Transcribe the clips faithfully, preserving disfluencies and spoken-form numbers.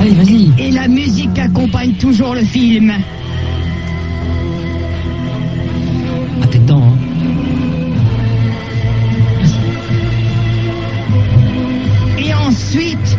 Allez, vas-y. Et la musique accompagne toujours le film. Ah, t'es dedans, hein. Et ensuite...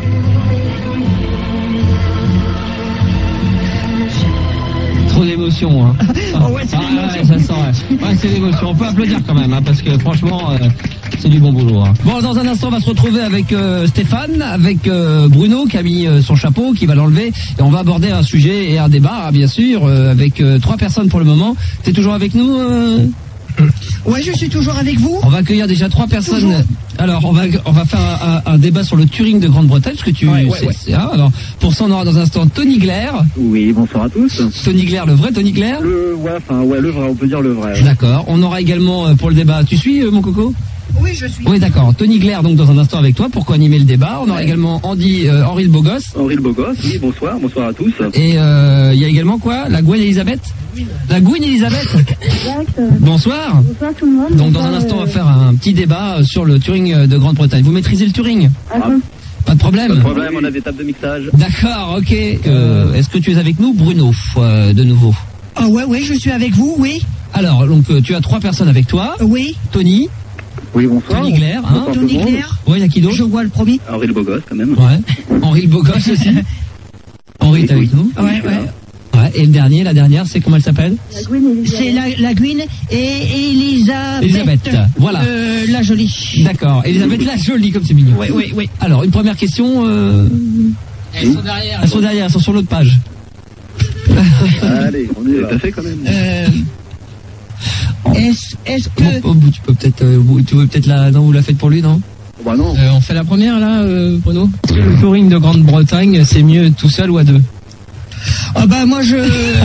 Trop d'émotion, hein. Oh ouais, c'est ah, l'émotion. ouais, ça sent, ouais. Ouais, c'est l'émotion. On peut applaudir quand même, hein, parce que franchement, euh, c'est du bon boulot. Hein. Bon, dans un instant, on va se retrouver avec euh, Stéphane, avec euh, Bruno qui a mis euh, son chapeau, qui va l'enlever, et on va aborder un sujet et un débat, hein, bien sûr, euh, avec euh, trois personnes pour le moment. T'es toujours avec nous euh Ouais, je suis toujours avec vous. On va accueillir déjà trois personnes. Toujours. Alors, on va on va faire un, un, un débat sur le Touring de Grande-Bretagne, parce que tu Ouais, ouais, c'est, ouais. c'est, hein, alors, pour ça, on aura dans un instant Tony Glaire. Oui, bonsoir à tous. Tony Glaire, le vrai Tony Glaire. Le, ouais, enfin, ouais, le vrai, on peut dire le vrai. D'accord. On aura également euh, pour le débat. Tu suis, euh, mon coco? Oui, je suis. Oui, d'accord. Tony Glaire, donc, dans un instant avec toi pour co-animer le débat. On aura également Andy, euh, Henri le beau gosse. Henri le beau gosse, oui, bonsoir, bonsoir à tous. Et euh, il y a également quoi? La Gwen Elisabeth? La Gwen Elisabeth. Exact. Bonsoir. Bonsoir tout le monde. Donc, dans Bonsoir, un instant, on va euh, faire un petit débat euh, sur le Touring euh, de Grande-Bretagne. Vous maîtrisez le Touring? à fond. Pas de problème. Pas de problème, on a des tables de mixage. D'accord, ok. Euh, est-ce que tu es avec nous, Bruno, euh, de nouveau? Ah ouais, ouais, je suis avec vous, oui. Alors, donc, euh, tu as trois personnes avec toi. Oui. Tony, Oui, bonsoir. Tony Glaire, hein. Bonsoir tout Tony le monde. Claire. Oui, il y a qui d'autre? Je vois le premier. Henri le beau gosse, quand même. Ouais. Henri le beau gosse aussi. Henri, t'es avec nous? Ouais, ouais. Ouais. Et le dernier, la dernière, c'est comment elle s'appelle? La Gwyn Elisabeth. C'est la, la Gwyn et Elisabeth. Elisabeth, voilà. Euh, la jolie. D'accord. Elisabeth la jolie, comme c'est mignon. Oui, oui, oui. Alors, une première question. Euh... Elles sont derrière. Elles sont derrière, elles sont sur l'autre page. Allez, on est tout à fait quand même. Euh, est-ce, est-ce que... Bon, oh, tu peux peut-être, euh, vous- tu veux peut-être la, non, vous la faites pour lui, non? Bah non. Euh, on fait la première là, euh, Bruno. Est-ce que le touring de Grande-Bretagne, c'est mieux tout seul ou à deux? Ah bah moi je...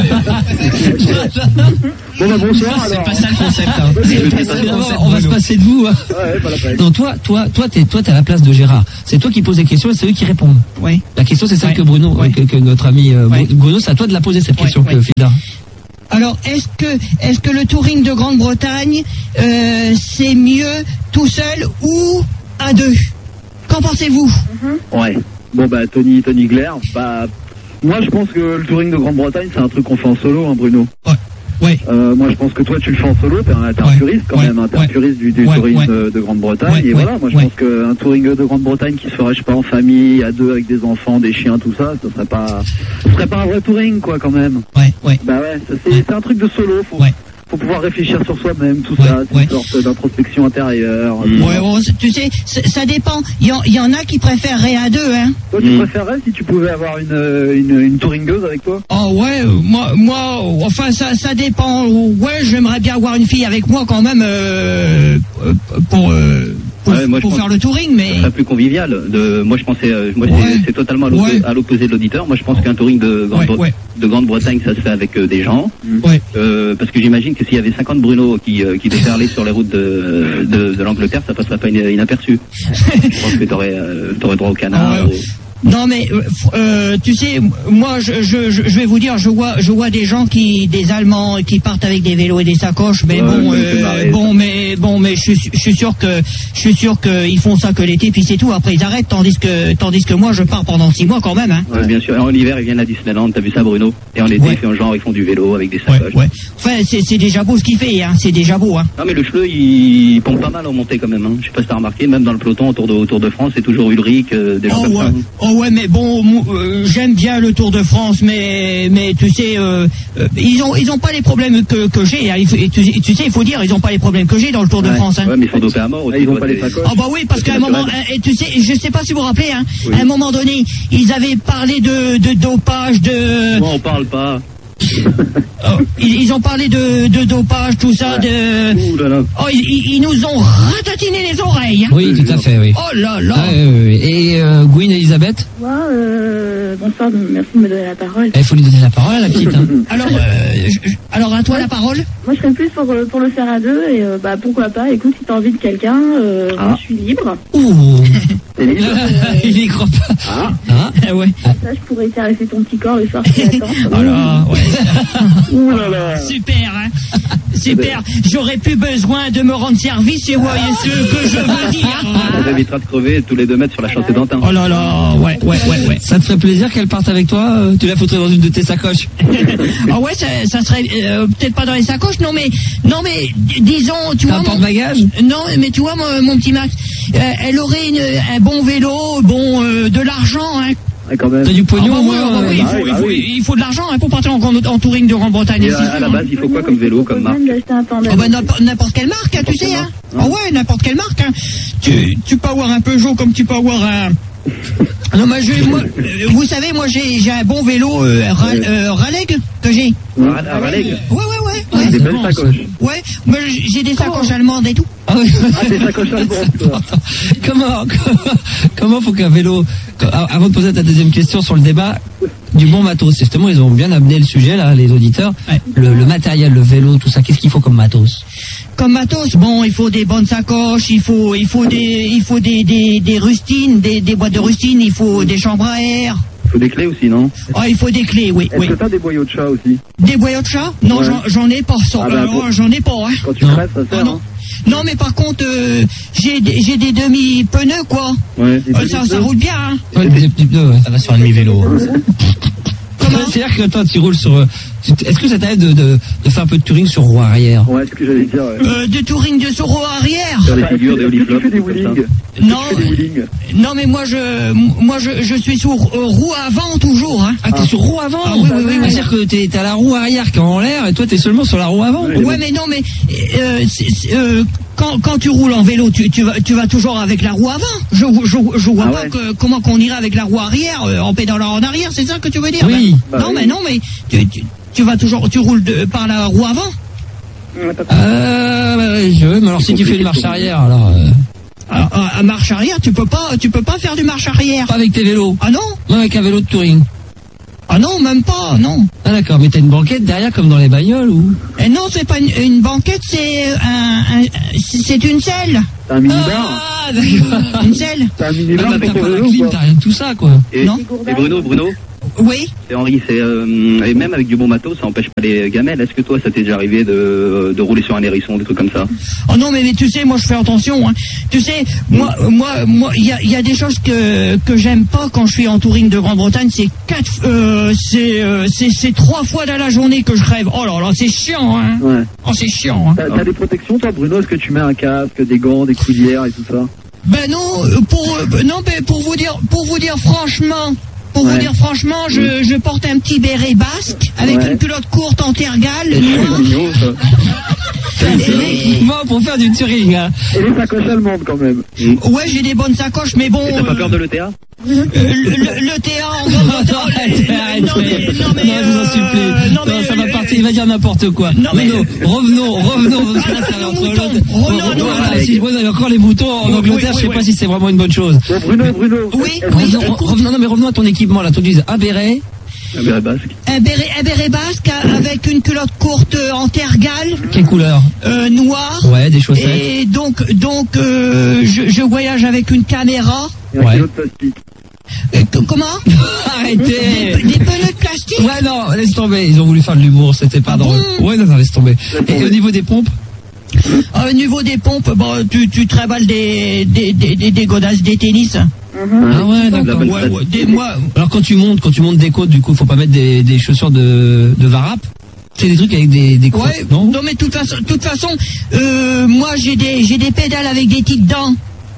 Bon, bah bonsoir C'est alors. pas ça le concept. Hein. C'est pas C'est ça pas le le On va- concept, on va se Bruno. passer de vous. Hein. Ouais, pas la peine. Non, toi, toi, toi, t'es, toi, t'es à la place de Gérard. C'est toi qui poses les questions et c'est eux qui répondent. Oui. La question, c'est celle Ouais. que Bruno, Ouais. que, que notre ami euh, Ouais. Bruno, c'est à toi de la poser cette Ouais, question ouais. que Fida. Alors, est-ce que, est-ce que le touring de Grande-Bretagne, euh, c'est mieux tout seul ou à deux? Qu'en pensez-vous? Ouais. Bon, bah, Tony, Tony Glaire, bah, moi, je pense que le touring de Grande-Bretagne, c'est un truc qu'on fait en solo, hein, Bruno. Ouais. Ouais. Euh, moi, je pense que toi, tu le fais en solo, t'es un, t'es un Ouais. puriste quand Ouais. même, hein, t'es Ouais. un puriste du, du Ouais. touring Ouais. de, de Grande-Bretagne. Ouais. Et Ouais. voilà, moi, je Ouais. pense qu'un touring de Grande-Bretagne qui se ferait, je sais pas, en famille, à deux, avec des enfants, des chiens, tout ça, ce serait pas, ce serait pas un vrai touring, quoi, quand même. Ouais, ouais. Bah ouais, ça, c'est, c'est un truc de solo, faut, Ouais. faut pouvoir réfléchir sur soi-même, tout Ouais. ça, c'est Ouais. une sorte d'introspection intérieure. Ouais, bon, c'est- tu sais, c'est- ça dépend. Il y, en- il y en a qui préféreraient à deux, hein. Toi, tu préférerais si tu pouvais avoir une, euh, une, une touringueuse avec toi? Oh ouais, euh, moi, moi, enfin ça, ça dépend. Ouais, j'aimerais bien avoir une fille avec moi quand même euh, euh, pour euh, pour, Ouais, moi, je pour pense- faire le touring, Ça mais serait plus convivial. De, moi, je pensais, euh, moi, Ouais. c'est, c'est totalement à l'opposé, Ouais. à l'opposé de l'auditeur. Moi, je pense qu'un touring de, Grande- ouais, ouais, de Grande-Bretagne, ça se fait avec euh, des gens. ouais. Euh, parce que j'imagine que s'il y avait cinquante Bruno qui, euh, qui déferlaient sur les routes de, de, de l'Angleterre, ça passerait pas in- inaperçu. Je pense que t'aurais, euh, t'aurais droit au canard. Ah ouais. Non mais euh, f- euh, tu sais, moi je, je, je je vais vous dire, je vois je vois des gens qui des Allemands qui partent avec des vélos et des sacoches, mais Ouais, bon ça me fait euh, marrer, bon mais bon mais je suis je suis sûr que je suis sûr que ils font ça que l'été puis c'est tout. Après ils arrêtent, tandis que tandis que moi je pars pendant six mois quand même, hein. Ouais, bien sûr. Et en hiver, ils viennent à Disneyland. T'as vu ça, Bruno? Et en été, Ouais. ils font genre, ils font du vélo avec des Ouais, sacoches. ouais. Enfin c'est c'est déjà beau ce qu'il fait, hein. C'est déjà beau, hein. Non, mais le Schleu, il pompe pas mal en montée quand même. Hein. Je sais pas si t'as remarqué, même dans le peloton autour de, autour de France, c'est toujours Ulrich, euh, des gens Oh comme ouais, ça. oh ouais, mais bon, mo- euh, j'aime bien le Tour de France, mais mais tu sais, euh, euh, ils ont ils ont pas les problèmes que que j'ai. Hein. Il faut- tu, tu sais, il faut dire, ils ont pas les problèmes que j'ai dans le Tour de Ouais. France. Hein. Ouais, mais ils sont dopés à mort aussi. Ah, ils ont toi, pas les t'es- sacoches. Ah bah oui, parce C'est qu'à un moment, naturel. euh, et tu sais, je sais pas si vous vous rappelez, hein, Oui. à un moment donné, ils avaient parlé de de dopage, de Moi, on parle pas. oh, ils, ils ont parlé de de dopage, tout ça, de Ouh là là. oh ils, ils- ils nous ont ratatiné les oreilles. Hein. Oui, tout à fait, oui. Oh là là. Ah, oui, oui, oui. Et euh, Gwen Elisabeth, Moi, euh, bonsoir, merci de me donner la parole. il faut lui donner la parole à la petite. Hein. Alors euh, je- je- alors à toi la parole. Moi, je serais plus pour, euh, pour le faire à deux, et euh, bah pourquoi pas, écoute, si t'as envie de quelqu'un, euh, Ah. moi, je suis libre. Ouh. T'es libre? Il y croit pas. Ah. Hein? Ah ouais. Ça, je pourrais caresser ton petit corps le soir si tu attends. Alors ouais. Ouh là là. Super, hein. super. J'aurais plus besoin de me rendre service, et voyez ce que je veux dire. Ça évitera de crever tous les deux mètres sur la chaussée d'Antin. Oh là là, ouais, ouais, ouais, ouais. Ça te ferait plaisir qu'elle parte avec toi? euh, Tu la foutrais dans une de tes sacoches? Ah ouais, ça, ça serait euh, peut-être pas dans les sacoches, non mais, non mais, d- disons, tu T'as vois. un mon- porte-bagages? Non, mais tu vois, mon, mon petit Max, euh, elle aurait une, un bon vélo, bon, euh, de l'argent, hein. Ouais, quand même. T'as du Ah pognon bah au oui, moins, ah bah oui, euh, il, bah faut, oui, il, bah faut, oui. il faut de l'argent hein, pour partir en, en touring de Grande-Bretagne. Et c'est à, à la sûr. base, il faut quoi comme vélo, comme marque? d'acheter un temps Ah bah, n'importe n'importe quelle marque, hein, tu sais, hein. marque. Ah ouais, n'importe quelle marque, hein. Tu, tu peux avoir un Peugeot comme tu peux avoir un... Non, mais je, moi, euh, vous savez, moi, j'ai, j'ai un bon vélo, euh, Ra- Ouais. euh, Raleg, que j'ai. À, à Raleg. Ouais, ouais, ouais, Ah, ouais. des c'est belles bon, sacoches. Ouais, moi, j'ai des sacoches allemandes et tout. Ah oui. Ah, des sacoches allemandes, toi. Comment, comment faut qu'un vélo, avant de poser ta deuxième question sur le débat, du bon matos, justement, ils ont bien amené le sujet, là, les auditeurs, Ouais. le, le matériel, le vélo, tout ça, qu'est-ce qu'il faut comme matos? Comme matos, bon, il faut des bonnes sacoches, il faut, il faut des, il faut des, des, des rustines, des, des boîtes de rustines, il faut des chambres à air. Faut des clés aussi, non? Ah, il faut des clés, oui, Est-ce oui. que t'as des boyaux de chat aussi? Des boyaux de chat? Non, Ouais. j'en, j'en ai pas, ça. Ah bah, Euh, bon. j'en ai pas, hein. Quand tu Non. crèves, ça Ah sert, non. hein? Non, mais par contre, euh, j'ai, des- j'ai des demi-pneus, quoi. Ouais. Euh, ça, ça roule bien, hein. Ouais, des petits pneus, ouais. Ça va sur un demi-vélo. Comment? C'est-à-dire que toi, tu roules sur, euh, est-ce que ça t'aide de, de, de faire un peu de touring sur roue arrière? Ouais, c'est ce que j'allais dire, ouais. Euh, de touring de Soro arrière. Faire des figures, des oliflops, Tu fais des comme ça. wheelings. Non, Tu fais des wheelings. non, mais moi, je, moi, je, je suis sur euh, roue avant, toujours, hein. Ah, t'es sur roue avant? Ah oui, oui, oui, oui. C'est-à-dire que t'es, t'as la roue arrière qui est en l'air et toi, t'es seulement sur la roue avant? Ouais, mais non, mais euh, c'est- c'est, euh, quand, quand tu roules en vélo, tu, tu, vas, tu vas toujours avec la roue avant. Je, je, je vois Ah pas ouais. que, comment qu'on irait avec la roue arrière, euh, en pédalant en arrière, c'est ça que tu veux dire? Oui. Ben, Bah non, oui. mais non, mais tu, tu, tu vas toujours, tu roules de, par la roue avant. Euh, ouais, je veux, mais alors si tu fais une marche arrière, alors, euh, À, à- à marche arrière, tu peux pas, tu peux pas faire du marche arrière. pas avec tes vélos. Ah non? Non, avec un vélo de touring. Ah non, même pas, non. Ah d'accord, mais t'as une banquette derrière comme dans les bagnoles ou? Et non, c'est pas une, une banquette, c'est un, un- c'est c'est une selle. T'as un mini-bar. Ah d'accord. Une selle. T'as un Non, mini-bar mais pour t'as ton pas la vélo, clim, quoi. t'as rien de tout ça quoi. Et, Non. et Bruno, Bruno, Oui. c'est Henri, c'est, euh, et même avec du bon matos, ça empêche pas les gamelles. Est-ce que toi, ça t'est déjà arrivé de, de rouler sur un hérisson, des trucs comme ça? Oh non, mais, mais tu sais, moi je fais attention. Hein. Tu sais, moi, moi, moi, il y a, il y a des choses que que j'aime pas quand je suis en touring de Grande-Bretagne. C'est quatre, euh, c'est euh, c'est c'est trois fois dans la journée que je rêve. Oh là là, c'est chiant. Hein. Ouais. Oh, c'est chiant. Hein. T'as t'as des protections, toi, Bruno? Est-ce que tu mets un casque, des gants, des coulières et tout ça? Ben non, euh, pour euh, non, ben pour vous dire, pour vous dire franchement. Pour vous Ouais. dire franchement, je, je porte un petit béret basque avec Ouais. une culotte courte en tergale C'est noire. mignon, ça. C'est l'équipement pour faire du touring. Hein. Et les sacoches allemandes, quand même. Ouais, j'ai des bonnes sacoches, mais bon. Et t'as pas euh, peur de l'E T A? euh, le, le, le T A en Grande-Bretagne. Arrête, arrête, Non, mais, non, mais, non, je vous en euh, supplie. non, Non, mais, ça va euh, partir, il va dire n'importe quoi. Non, mais- Bruno, revenons, revenons. Parce que là, ça va entre Moutons. l'autre- Revenons à nos Voilà, moutons. si Bruno, il y a encore les moutons en Oui, Angleterre, oui, je sais oui, pas oui. si c'est vraiment une bonne chose. Bon, Bruno, Bruno. Oui, est-ce- oui. Revenons, revenons, non, mais revenons à ton équipement, là. Tu dis un béret. Un béret basque. Un béret, un béret basque avec une culotte courte euh, en tergale, Quelle couleur? euh, noire. Ouais, des chaussettes. Et donc, donc euh, je, je voyage avec une caméra. Et un Ouais. kilo de plastique. Euh, que- comment Arrêtez. des, des pneus de plastique. Ouais, non, laisse tomber. Ils ont voulu faire de l'humour, c'était pas Ah drôle. bon Ouais, non, non, laisse tomber. Et tomber. au niveau des pompes? Au niveau des pompes, bon, tu, tu travailles des, des, des, des, des godasses, des tennis. Ah ouais, La d'accord. bonne Ouais, fête. ouais, des, moi, Alors quand tu montes, quand tu montes des côtes, du coup, faut pas mettre des, des chaussures de, de varap. C'est des trucs avec des, des crottes, ouais, non? non mais de toute façon, toute façon, euh, moi j'ai des, j'ai des pédales avec des petites dents.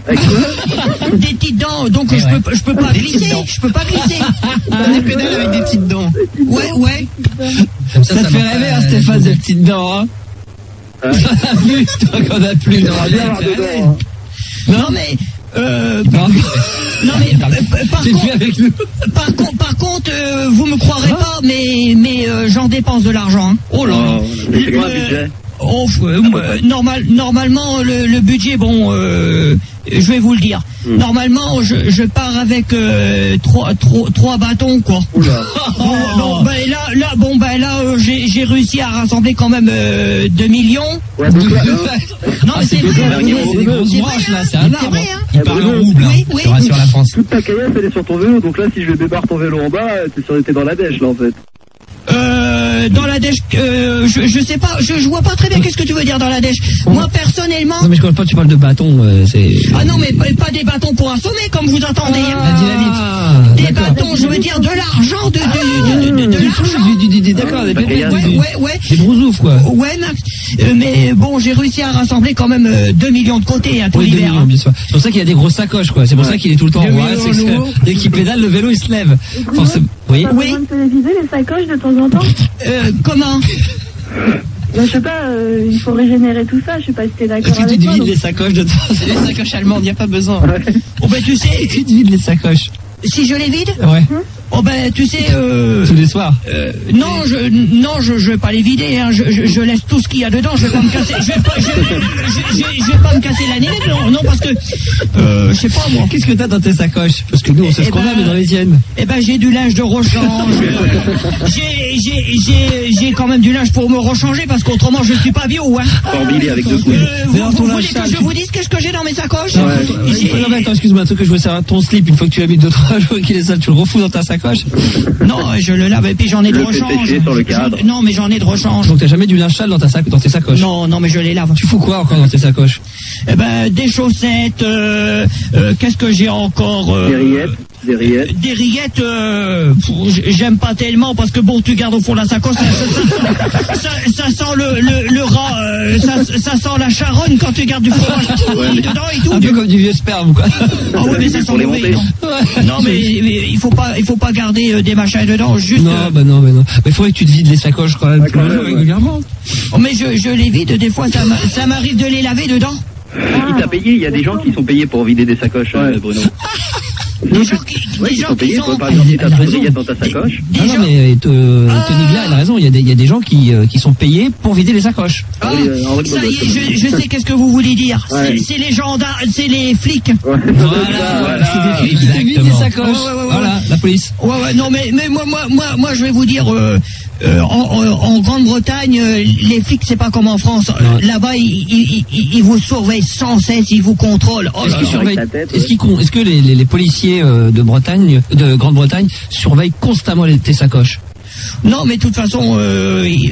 Des petites dents, donc je peux, je peux pas glisser, je peux pas glisser. Des pédales avec des petites dents. Ouais, ouais. Comme Ça, te fait rêver, hein, Stéphane, ces petites dents, hein? T'en as plus, toi, qu'on a plus. On va bien avoir dedans, hein. Non mais, euh, Non, non mais, euh, par c'est contre, plus avec nous. par contre, par contre, euh, vous me croirez pas, mais, mais euh, j'en dépense de l'argent. hein. Oh là là. Oh, mais c'est quoi un Le- budget? Oh, euh, moi, normal, normalement, le, le budget, bon, euh, je vais vous le dire. Hmm. Normalement, je, je pars avec euh, trois, trois, trois bâtons, quoi. Oula. Bon, bon, ben là, là, bon, ben là, euh, j'ai, j'ai réussi à rassembler quand même euh, deux millions. Ouais, donc là, Non, Ah, mais c'est c'est des vrai, gros- hein, c'est des grosses c'est branches, vrai, là, hein, c'est un c'est arbre. vrai, hein. Il parle en Bruno, rouble, oui, hein. oui. Je rassure la France. toute ta caillasse, elle est sur ton vélo. Donc là, si je vais débarre ton vélo en bas, t'es sur- t'es dans la dèche, là, en fait. Euh, Euh, dans la dèche, euh, je, je sais pas, je, je vois pas très bien qu'est-ce que tu veux dire dans la dèche. Moi, personnellement... Non mais je comprends pas, tu parles de bâton, euh, c'est... Ah non, mais pas, pas des bâtons pour assommer, comme vous entendez. La dynamite. Des bâtons, je veux dire de l'argent, de, de, de, de, de, de l'argent. Du- du- du- D'accord, des Ouais, pépettes, ouais, du- ouais, ouais. des brousoufs, quoi. Ouais, Max. Euh, mais bon, j'ai réussi à rassembler quand même euh, deux millions de côtés, hein, tout Oui, deux l'hiver. millions, bien sûr. C'est pour ça qu'il y a des grosses sacoches, quoi. C'est pour ça qu'il est tout le temps en Deux voie. millions C'est que nouveaux. dès qu'il pédale, le vélo, il se lève. Forcément. Oui. Pas Oui. besoin de téléviser les sacoches de temps en temps. Euh, comment Ben, je sais pas, euh, il faut régénérer tout ça, je sais pas si t'es d'accord Est-ce que tu avec te moi. vides donc- les sacoches de temps C'est les sacoches allemandes, y a pas besoin. Oh ben tu sais, Tu te vides les sacoches. si je les vide, Ouais. oh ben tu sais, euh, Tous les soirs. euh, non, je, non, je, je vais pas les vider, hein. je, je, je laisse tout ce qu'il y a dedans, je vais pas me casser, je vais pas, je, je, je, je vais pas me casser la nénette, non, non, parce que, euh, je sais pas moi. Qu'est-ce que t'as dans tes sacoches? Parce que nous, on sait ce Eh qu'on ben, a, mais dans les tiennes. Eh ben j'ai du linge de rechange, j'ai, j'ai, j'ai, j'ai quand même du linge pour me rechanger parce qu'autrement je suis pas bio, hein. Forbilé avec deux couilles. Euh, vous, D'ailleurs, ton vous linge voulez que sale, je tu- vous dise qu'est-ce que j'ai dans mes sacoches? Non, J'ai- non, mais attends, excuse-moi, un truc que je voulais savoir. Ton slip, une fois que tu l'as mis deux, trois jours qu'il est sale, tu le refous dans ta sacoche. Non, je le lave et puis j'en ai de Le fais rechange. sécher sur le cadre. Je- Non, mais j'en ai de rechange. Donc t'as jamais du linge sale dans ta sac, dans tes sacoches. Non, non, mais je les lave. Tu fous quoi encore dans tes sacoches? Eh ben, des chaussettes, euh, euh, qu'est-ce que j'ai encore euh, Des rillettes, des rillettes. Des rillettes, euh, pff, j'aime pas tellement parce que bon, tu gardes au fond de la sacoche, ça, ça, ça, ça sent le, le, le rat, euh, ça, ça sent la charogne quand tu gardes du fromage pourri dedans et tout. Un peu comme du vieux sperme, quoi. Ah ouais, mais ça sent Pour les mauvais, monter. non. Non, mais, mais il faut pas, il faut pas garder euh, des machins dedans, juste. Non, euh, bah non, mais non. Mais il faudrait que tu te vides les sacoches quand même Ouais, tous quand les même, jours ouais. régulièrement. oh, mais je, je les vide, des fois ça m'a- ça m'arrive de les laver dedans. Qui t'a payé? Il y a des gens qui sont payés pour vider des sacoches, euh, Bruno. Des gens qui, Oui, des qui gens sont qui payés. sont. Toi, par exemple, si t'as Elle a trop de raison. rillettes dans ta sacoche. Des Ah non, gens- mais euh, Ah. Tony Gla, elle a raison. Il y a des, il y a des gens qui, euh, qui sont payés pour vider les sacoches. Ah, Oui, euh, Henri de ça y est, Bourgogne. je, je sais qu'est-ce que vous voulez dire. Ouais. C'est- C'est les gendarmes, c'est les flics. Ouais. Voilà, c'est des flics qui te vident les sacoches. Ouais, ouais, ouais, ouais. Voilà, la police. Ouais, ouais, non, mais, mais moi, moi, moi, moi, je vais vous dire, euh, euh, en, en- en Grande-Bretagne, euh, les flics, c'est pas comme en France. Ouais. Là-bas, ils, ils, ils- ils vous surveillent sans cesse, ils vous contrôlent. Oh Est-ce là qu'ils là. surveillent, avec ta tête, est-ce qu'ils con- est-ce que les, les, les policiers euh, de Bretagne, de Grande-Bretagne, surveillent constamment les, tes sacoches? Non, mais de toute façon, euh,